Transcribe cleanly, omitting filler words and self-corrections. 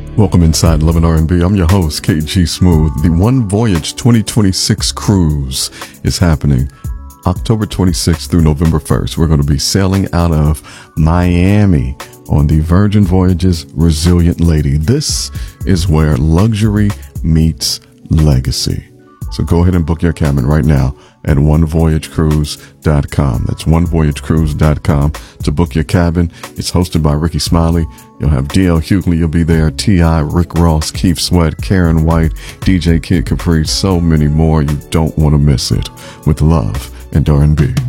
Welcome inside Love and R&B. I'm your host, KG Smooth. The One Voyage 2026 cruise is happening October 26th through November 1st. We're going to be sailing out of Miami on the Virgin Voyages Resilient Lady. This is where luxury meets legacy. So go ahead and book your cabin right now at onevoyagecruise.com. That's onevoyagecruise.com to book your cabin. It's hosted by Ricky Smiley. You'll have DL Hughley. You'll be there. T.I., Rick Ross, Keith Sweat, Karen White, DJ Kid Capri, so many more. You don't want to miss it. With love and R&B.